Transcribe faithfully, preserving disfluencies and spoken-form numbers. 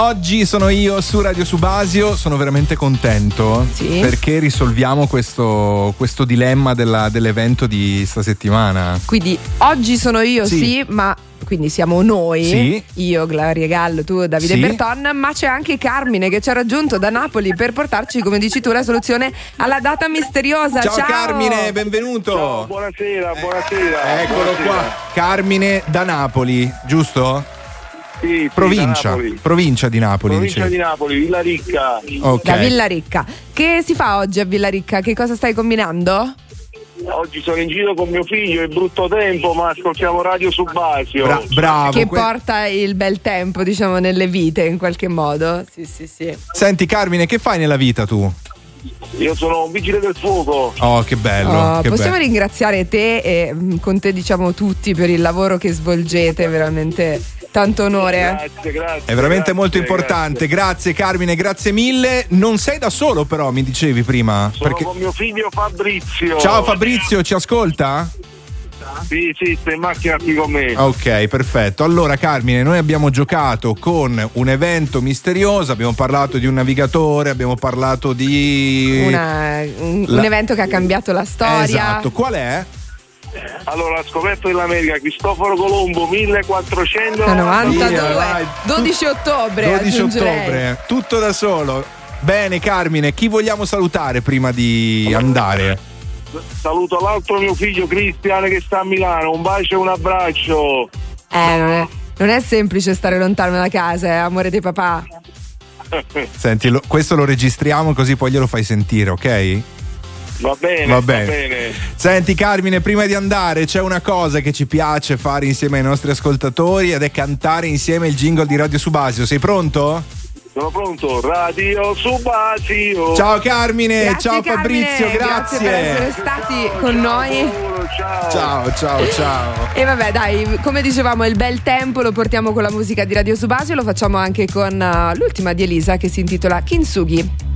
Oggi sono io su Radio Subasio, sono veramente contento sì. perché risolviamo questo, questo dilemma della, dell'evento di sta settimana. Quindi oggi sono io, sì, sì ma quindi siamo noi, sì. io, Gloria Gallo, tu, Davide sì. Berton, ma c'è anche Carmine che ci ha raggiunto da Napoli per portarci, come dici tu, la soluzione alla data misteriosa. Ciao, Ciao Carmine, benvenuto. Ciao, buonasera, buonasera. Eccolo buonasera. qua, Carmine da Napoli, giusto? Sì, provincia, sì, Napoli. provincia di Napoli. Provincia dicevi. di Napoli, Villaricca. Okay. Da Villaricca. Che si fa oggi a Villaricca? Che cosa stai combinando? Oggi sono in giro con mio figlio, è brutto tempo, ma ascoltiamo Radio Subasio. Bra- bravo. Che que- porta il bel tempo, diciamo, nelle vite in qualche modo. Sì, sì, sì. Senti Carmine, che fai nella vita tu? Io sono un vigile del fuoco. Oh, che bello. Oh, che possiamo bello. ringraziare te e mh, con te diciamo tutti per il lavoro che svolgete, veramente tanto onore. Grazie, grazie. È veramente grazie, molto importante. Grazie. grazie Carmine, grazie mille. Non sei da solo però, mi dicevi prima. Sono perché... con mio figlio Fabrizio. Ciao Fabrizio, ci ascolta? Sì, sì, sta in macchina qui con me. Ok, perfetto. Allora Carmine, noi abbiamo giocato con un evento misterioso, abbiamo parlato di un navigatore, abbiamo parlato di... Una, un, La... un evento che ha cambiato la storia. Esatto, qual è? Allora, la scoperta dell'America, Cristoforo Colombo, millequattrocentonovantadue, dodici ottobre. dodici ottobre, tutto da solo. Bene Carmine, chi vogliamo salutare prima di andare? Saluto l'altro mio figlio Cristian che sta a Milano, un bacio e un abbraccio. Eh, non è, non è semplice stare lontano da casa, eh, amore di papà. Senti, lo, questo lo registriamo così poi glielo fai sentire, ok? Va bene, va va bene. bene. Senti Carmine, prima di andare c'è una cosa che ci piace fare insieme ai nostri ascoltatori ed è cantare insieme il jingle di Radio Subasio. Sei pronto? Sono pronto, Radio Subasio. Ciao Carmine, grazie, ciao Carmine. Fabrizio, grazie. Grazie per essere stati con noi. Ciao. Ciao, ciao, ciao. E vabbè, dai, come dicevamo, il bel tempo lo portiamo con la musica di Radio Subasio, lo facciamo anche con uh, l'ultima di Elisa che si intitola Kintsugi.